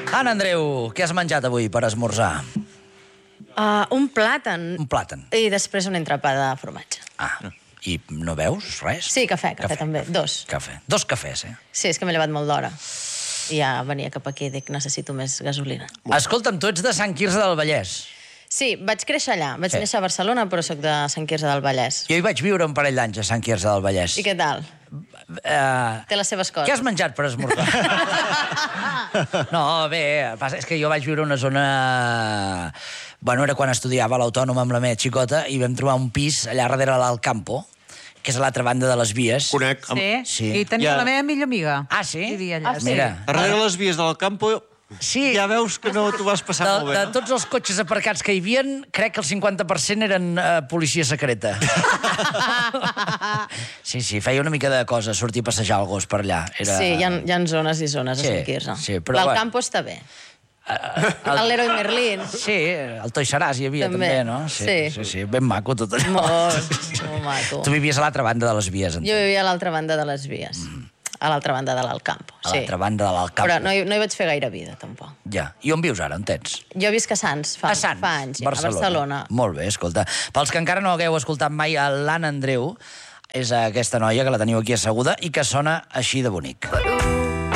Anna Andreu, què has menjat avui per esmorzar? Un plàtan. Un plàtan. I després un entrepà de formatge. I no veus res? Sí, cafè també. Dos. Cafè. 2 cafès, eh? Sí, és que m'he llevat molt d'hora. I ja venia cap aquí i dic, necessito més gasolina. Escolta'm, tu ets de Sant Quirze del Vallès. Sí, vaig créixer allà. Vaig néixer a Barcelona, però sóc de Sant Quirze del Vallès. Jo hi vaig viure un parell d'anys a Sant Quirze del Vallès. I què tal? Té les seves coses. Què has menjat per esmorzar? No, bé, és que jo vaig viure una zona... Bueno, era quan estudiava a l'Autònoma amb la meva xicota i vam trobar un pis allà darrere l'Alcampo, que és a l'altra banda de les vies. Conec. Sí. I tenia la meva millor amiga. Ah, sí? Vivia allà. Mira. Darrere les vies del campo Sí. ja veus que no t'ho vas passar molt bé. De tots els cotxes aparcats que hi havia, crec que el 50% eren policia secreta. Sí, feia una mica de cosa, sortir a passejar el gos per allà. Sí, hi ha zones i zones a Sant Quirze. Sí, però L'Alcampo està bé. El Leroy Merlin. Sí, el Toys R Us hi havia també, no? Sí, ben maco tot allò. Molt maco. Tu vivies a l'altra banda de les vies. Jo vivia a l'altra banda de les vies. A l'altra banda de l'Alcampo. A l'altra banda de l'Alcampo. Però no hi vaig fer gaire vida, tampoc. Ja. I on vius ara? On tens? Jo visc a Sants, fa anys, a Barcelona. Molt bé, escolta. Pels que encara no hagueu escoltat mai a l'Anna Andreu, és aquesta noia que la teniu aquí asseguda i que sona així de bonic.